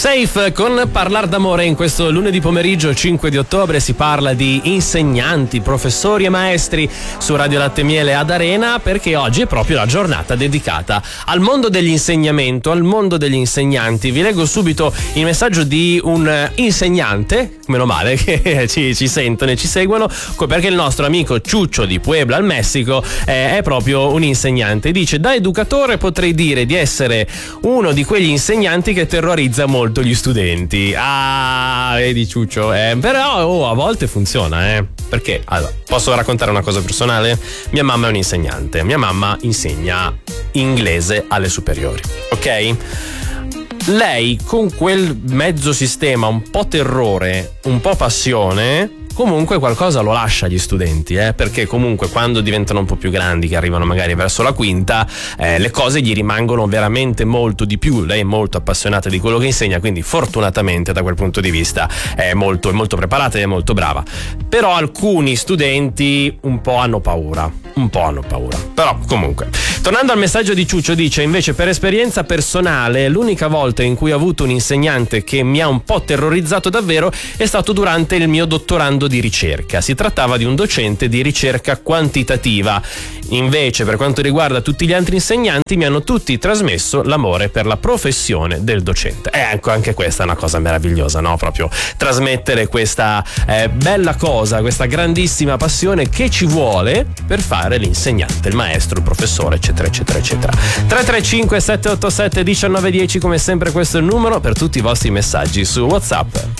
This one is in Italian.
Safe con Parlar d'amore. In questo lunedì pomeriggio 5 di ottobre si parla di insegnanti, professori e maestri su Radio Latte Miele ad Arena, perché oggi è proprio la giornata dedicata al mondo dell'insegnamento, al mondo degli insegnanti. Vi leggo subito il messaggio di un insegnante, meno male che ci sentono e ci seguono, perché il nostro amico Ciuccio di Puebla al Messico è proprio un insegnante. Dice: da educatore potrei dire di essere uno di quegli insegnanti che terrorizza molto gli studenti. Ah, vedi Ciuccio, però a volte funziona, perché allora, posso raccontare una cosa personale? Mia mamma è un insegnante, mia mamma insegna inglese alle superiori, ok? Lei con quel mezzo sistema, un po' terrore, un po' passione, comunque qualcosa lo lascia agli studenti, perché comunque quando diventano un po' più grandi, che arrivano magari verso la quinta, le cose gli rimangono veramente molto di più. Lei è molto appassionata di quello che insegna, quindi fortunatamente da quel punto di vista è molto preparata ed è molto brava. Però alcuni studenti un po' hanno paura. Però comunque, tornando al messaggio di Ciuccio, dice: invece per esperienza personale l'unica volta in cui ho avuto un insegnante che mi ha un po' terrorizzato davvero è stato durante il mio dottorando di ricerca. Si trattava di un docente di ricerca quantitativa. Invece per quanto riguarda tutti gli altri insegnanti, mi hanno tutti trasmesso l'amore per la professione del docente. Ecco, anche questa è una cosa meravigliosa, no? Proprio trasmettere questa bella cosa, questa grandissima passione che ci vuole per fare l'insegnante, il maestro, il professore, eccetera eccetera eccetera. 335 787 1910, come sempre questo è il numero per tutti i vostri messaggi su WhatsApp.